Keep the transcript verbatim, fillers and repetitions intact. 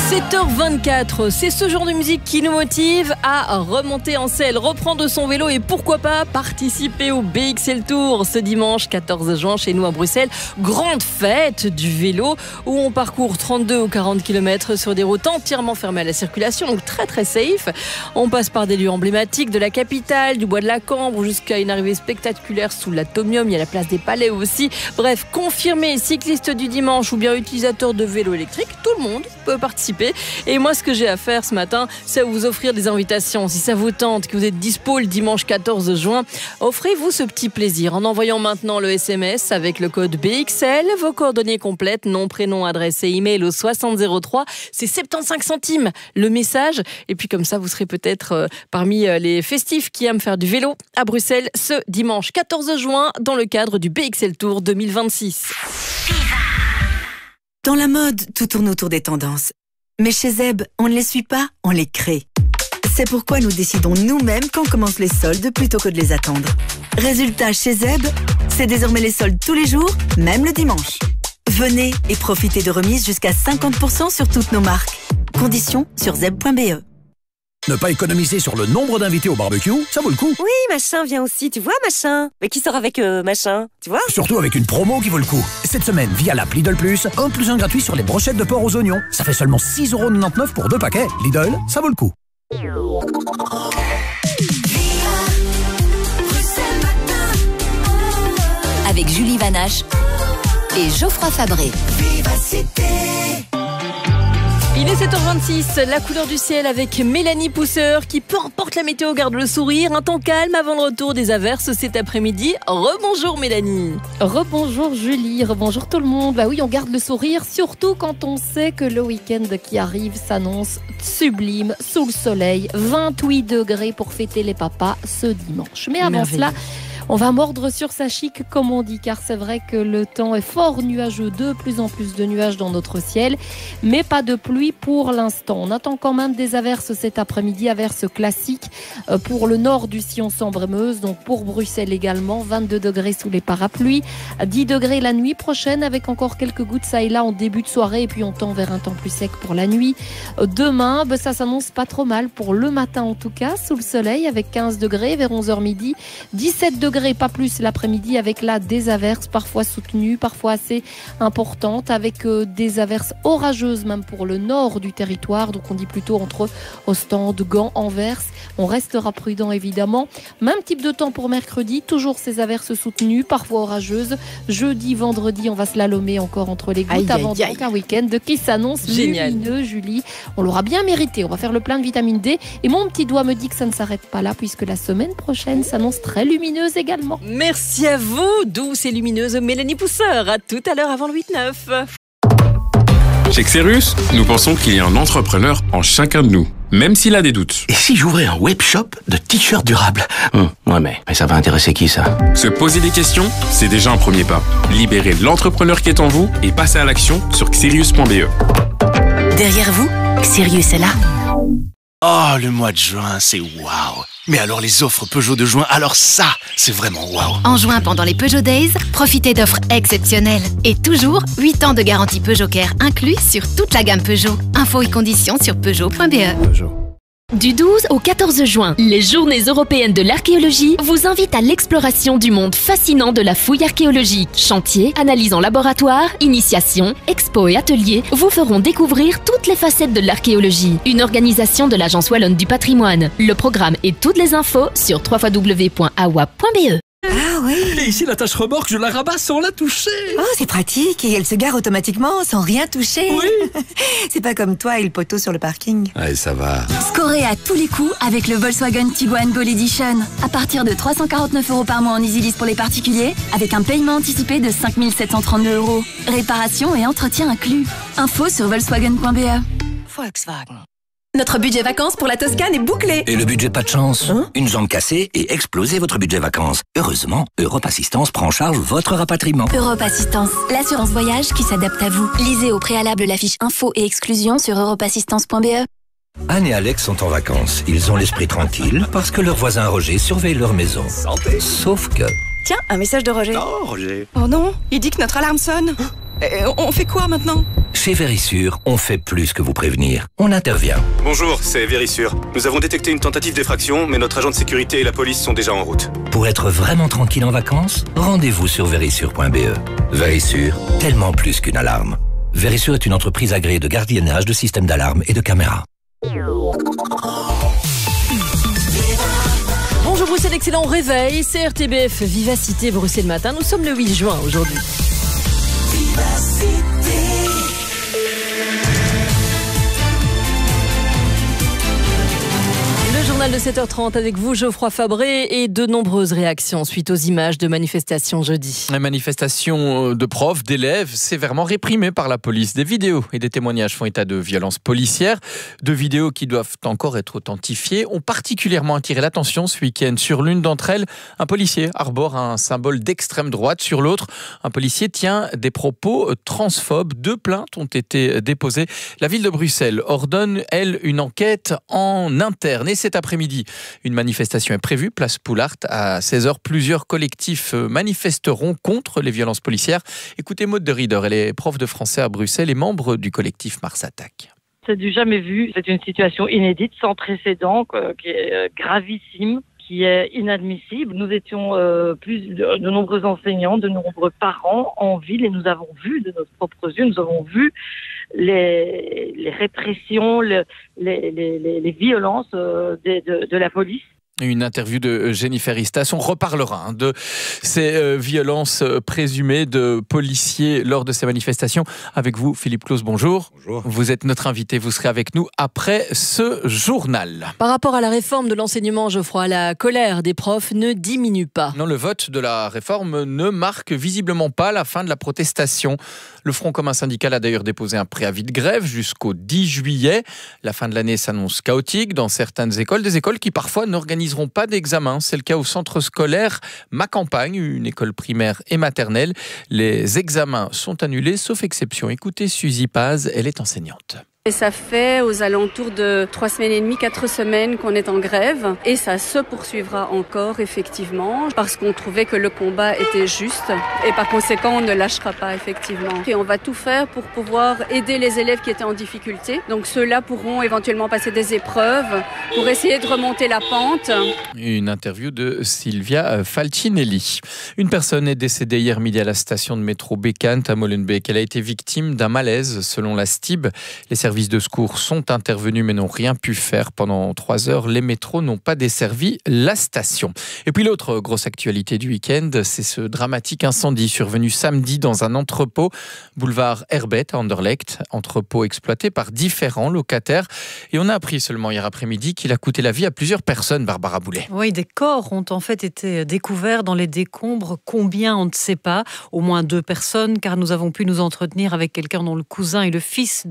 sept heures vingt-quatre, c'est ce genre de musique qui nous motive à remonter en selle, reprendre son vélo et pourquoi pas participer au B X L Tour ce dimanche quatorze juin chez nous à Bruxelles. Grande fête du vélo où on parcourt trente-deux ou quarante kilomètres sur des routes entièrement fermées à la circulation, donc très très safe. On passe par des lieux emblématiques de la capitale, du bois de la Cambre jusqu'à une arrivée spectaculaire sous l'Atomium, il y a la place des Palais aussi. Bref, confirmé cycliste du dimanche ou bien utilisateur de vélo électrique, tout le monde peut participer. Et moi, ce que j'ai à faire ce matin, c'est vous offrir des invitations. Si ça vous tente, que vous êtes dispo le dimanche quatorze juin, offrez-vous ce petit plaisir en envoyant maintenant le S M S avec le code B X L, vos coordonnées complètes, nom, prénom, adresse et email au soixante zéro trois. C'est soixante-quinze centimes le message. Et puis comme ça, vous serez peut-être euh, parmi euh, les festifs qui aiment faire du vélo à Bruxelles ce dimanche quatorze juin dans le cadre du B X L Tour deux mille vingt-six. Dans la mode, tout tourne autour des tendances. Mais chez Zeb, on ne les suit pas, on les crée. C'est pourquoi nous décidons nous-mêmes quand commencent les soldes plutôt que de les attendre. Résultat, chez Zeb, c'est désormais les soldes tous les jours, même le dimanche. Venez et profitez de remises jusqu'à cinquante pour cent sur toutes nos marques. Conditions sur zeb point b e. Ne pas économiser sur le nombre d'invités au barbecue, ça vaut le coup. Oui, machin vient aussi, tu vois, machin. Mais qui sort avec euh, machin, tu vois? Surtout avec une promo qui vaut le coup. Cette semaine, via l'app Lidl Plus, un plus un gratuit sur les brochettes de porc aux oignons. Ça fait seulement six euros quatre-vingt-dix-neuf pour deux paquets. Lidl, ça vaut le coup. Avec Julie Vanache et Geoffroy Fabré. Il est sept heures vingt-six, la couleur du ciel avec Mélanie Pousseur qui, peu importe la météo, garde le sourire. Un temps calme avant le retour des averses cet après-midi. Rebonjour Mélanie. Rebonjour Julie, rebonjour tout le monde. Bah oui, on garde le sourire, surtout quand on sait que le week-end qui arrive s'annonce sublime, sous le soleil. vingt-huit degrés pour fêter les papas ce dimanche. Mais avant Merveilleux. cela, on va mordre sur sa chic, comme on dit, car c'est vrai que le temps est fort nuageux, de plus en plus de nuages dans notre ciel, mais pas de pluie pour l'instant. On attend quand même des averses cet après-midi, averses classiques pour le nord du sillon Sambre-et-Meuse, donc pour Bruxelles également, vingt-deux degrés sous les parapluies, dix degrés la nuit prochaine, avec encore quelques gouttes ça et là en début de soirée, et puis on tend vers un temps plus sec pour la nuit. Demain, ben ça s'annonce pas trop mal pour le matin en tout cas, sous le soleil, avec quinze degrés vers onze heures midi, dix-sept degrés pas plus l'après-midi avec là des averses parfois soutenues, parfois assez importantes, avec euh, des averses orageuses même pour le nord du territoire, donc on dit plutôt entre Ostende, Gand, Anvers. On restera prudent évidemment. Même type de temps pour mercredi, toujours ces averses soutenues, parfois orageuses. Jeudi, vendredi, on va slalomer encore entre les gouttes, aïe, avant aïe, aïe. donc un week-end qui s'annonce Génial. lumineux, Julie. On l'aura bien mérité, on va faire le plein de vitamine D et mon petit doigt me dit que ça ne s'arrête pas là puisque la semaine prochaine s'annonce très lumineuse également. Merci à vous, douce et lumineuse Mélanie Pousseur. À tout à l'heure avant le huit neuf. Chez Xerus, nous pensons qu'il y a un entrepreneur en chacun de nous, même s'il a des doutes. Et si j'ouvrais un web shop de t-shirts durables? Hum, Ouais, mais, mais ça va intéresser qui, ça? Se poser des questions, c'est déjà un premier pas. Libérez l'entrepreneur qui est en vous et passez à l'action sur xerius point b e. Derrière vous, Sirius est là. Oh, le mois de juin, c'est waouh! Mais alors les offres Peugeot de juin, alors ça, c'est vraiment waouh! En juin, pendant les Peugeot Days, profitez d'offres exceptionnelles. Et toujours, huit ans de garantie Peugeot Care inclus sur toute la gamme Peugeot. Infos et conditions sur peugeot point b e. Peugeot. Du douze au quatorze juin, les Journées européennes de l'archéologie vous invitent à l'exploration du monde fascinant de la fouille archéologique. Chantiers, analyses en laboratoire, initiation, expos et ateliers vous feront découvrir toutes les facettes de l'archéologie. Une organisation de l'Agence Wallonne du patrimoine. Le programme et toutes les infos sur w w w point a w a point b e. Ah oui. Et ici, la tâche remorque, je la rabats sans la toucher. Oh, c'est pratique et elle se gare automatiquement sans rien toucher. Oui. C'est pas comme toi et le poteau sur le parking. Allez, ça va. Scorez à tous les coups avec le Volkswagen Tiguan Gold Edition. À partir de trois cent quarante-neuf euros par mois en EasyLease pour les particuliers, avec un paiement anticipé de cinq mille sept cent trente-deux euros. Réparation et entretien inclus. Info sur volkswagen point b e. Volkswagen. Notre budget vacances pour la Toscane est bouclé. Et le budget pas de chance Hein? Une jambe cassée et explosez votre budget vacances. Heureusement, Europe Assistance prend en charge votre rapatriement. Europe Assistance, l'assurance voyage qui s'adapte à vous. Lisez au préalable la fiche info et exclusion sur europe assistance point b e. Anne et Alex sont en vacances. Ils ont l'esprit tranquille parce que leur voisin Roger surveille leur maison. Santé. Sauf que... Tiens, un message de Roger. Oh, Roger. Oh non, il dit que notre alarme sonne. Et on fait quoi maintenant? Chez Vérissure, on fait plus que vous prévenir. On intervient. Bonjour, c'est Vérissure. Nous avons détecté une tentative d'effraction, mais notre agent de sécurité et la police sont déjà en route. Pour être vraiment tranquille en vacances, rendez-vous sur vérissure point b e. Vérissure, tellement plus qu'une alarme. Vérissure est une entreprise agréée de gardiennage de systèmes d'alarme et de caméras. Bonjour Bruxelles, excellent réveil, c'est R T B F Vivacité Bruxelles Matin. Nous sommes le huit juin aujourd'hui. Le journal de sept heures trente avec vous, Geoffroy Fabré, et de nombreuses réactions suite aux images de manifestations jeudi. Les manifestations de profs, d'élèves, sévèrement réprimées par la police. Des vidéos et des témoignages font état de violences policières. Deux vidéos qui doivent encore être authentifiées ont particulièrement attiré l'attention ce week-end. Sur l'une d'entre elles, un policier arbore un symbole d'extrême droite. Sur l'autre, un policier tient des propos transphobes. Deux plaintes ont été déposées. La ville de Bruxelles ordonne, elle, une enquête en interne. Et cet après-midi, une manifestation est prévue, place Poulart, à seize heures. Plusieurs collectifs manifesteront contre les violences policières. Écoutez Maud de Rieder, elle est prof de français à Bruxelles et membre du collectif Mars Attaque. C'est du jamais vu, c'est une situation inédite, sans précédent, qui est gravissime, qui est inadmissible. Nous étions euh, plus de, de nombreux enseignants, de nombreux parents en ville et nous avons vu de nos propres yeux, nous avons vu les, les répressions, le, les, les, les, les violences euh, de, de, de la police. Une interview de Jennifer Istas. On reparlera hein, de ces euh, violences présumées de policiers lors de ces manifestations. Avec vous, Philippe Claus, bonjour. Bonjour. Vous êtes notre invité, vous serez avec nous après ce journal. Par rapport à la réforme de l'enseignement, Geoffroy, la colère des profs ne diminue pas. Non, le vote de la réforme ne marque visiblement pas la fin de la protestation. Le Front commun syndical a d'ailleurs déposé un préavis de grève jusqu'au dix juillet. La fin de l'année s'annonce chaotique dans certaines écoles, des écoles qui parfois n'organisent pas d'examen. C'est le cas au centre scolaire Ma Campagne, une école primaire et maternelle. Les examens sont annulés, sauf exception. Écoutez Suzy Paz, elle est enseignante. Et ça fait aux alentours de trois semaines et demie, quatre semaines qu'on est en grève. Et ça se poursuivra encore, effectivement, parce qu'on trouvait que le combat était juste. Et par conséquent, on ne lâchera pas, effectivement. Et on va tout faire pour pouvoir aider les élèves qui étaient en difficulté. Donc ceux-là pourront éventuellement passer des épreuves pour essayer de remonter la pente. Une interview de Sylvia Falcinelli. Une personne est décédée hier midi à la station de métro Bécant à Molenbeek. Elle a été victime d'un malaise, selon la S T I B. Les services Les services de secours sont intervenus mais n'ont rien pu faire. Pendant trois heures, les métros n'ont pas desservi la station. Et puis l'autre grosse actualité du week-end, c'est ce dramatique incendie survenu samedi dans un entrepôt, boulevard Herbet à Anderlecht, entrepôt exploité par différents locataires. Et on a appris seulement hier après-midi qu'il a coûté la vie à plusieurs personnes, Barbara Boulet. Oui, des corps ont en fait été découverts dans les décombres. Combien, on ne sait pas. Au moins deux personnes, car nous avons pu nous entretenir avec quelqu'un dont le cousin et le fils